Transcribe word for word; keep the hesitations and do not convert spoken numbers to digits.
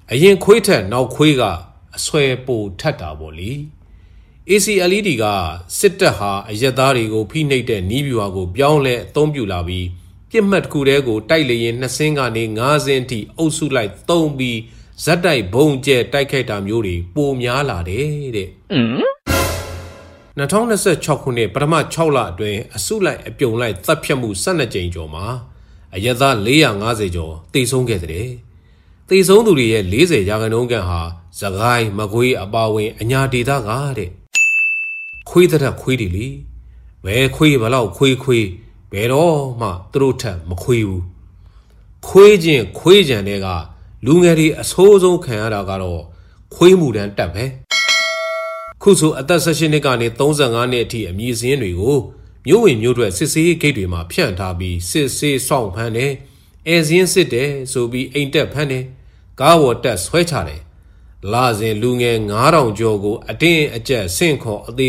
အရင်ခွေးထက်နောက်ခွေးကအဆွဲပိုထတ်တာပေါ့လေ A C L E D ကစစ်တပ်ဟာအရက်သားတွေကိုဖိနှိပ်တဲ့နီးဗျူဟာကိုပြောင်းလဲအသုံးပြုလာပြီးပြစ်မှတ်တစ်ခုတည်းကိုတိုက်လေရင်နှစ်စင်းကနေငါးစင်းထိအုပ်စုလိုက်သုံးပြီးဇက်တိုက်ဘုံကျဲတိုက်ခိုက်တာမျိုးတွေပိုများလာတယ်တဲ့၂၀၂၆ခုနှစ်ပထမ၆လအတွင်းအစုလိုက်အပြုံလိုက်တပ်ဖြတ်မှု၁၂ကြိမ်ကျော်မှာအရက်သား၄၅၀ကျော်တေဆုံးခဲ့တဲ့တေဆုံးသူတွေရဲ့၄၀ရာခိုင်နှုန်းခန့်ဟာစကိုင်းမကွေးအပါဝင်အညာဒေသကတဲ့ခွေးတဲ့ခွေးတွေလေဘယ်ခွေးဘလောက်ခွေးခွေးဘယ်တော့မှသူတို့ထက်မခွေးဘူးခွေးချင်းခွေးကြံတွေကလူငယ်တွေအဆိုးဆုံးခံရတာကတော့ခွေးမှုတန်းတက်ပဲခုဆိုအသက်၁၈နှစ်ကနေ၃၅နှစ်အထိအမည်စင်းတွေကိုမြို့ဝင်မြို့ထွက်စစ်ဆေးဂိတ်တွေမှာဖြန့်ထားပြီးစစ်ဆေးဆောင်ဖမ်းတယ်အဲစင်းစစ်တယ်ဆိုပြီးအိမ်တက်ဖမ်းတယ်ကားဝတက်ဆွဲချတယ်လာစဉ်လူငယ်၅ထောင်ကျော်ကိုအတင်းအကျပ်ဆင့်ခေါ်အသေး